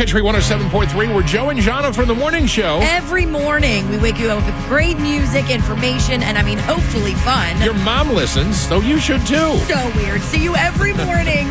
Country 107.3. We're Joe and Jonna from The Morning Show. Every morning, we wake you up with great music, information, and hopefully fun. Your mom listens, so you should too. So weird. See you every morning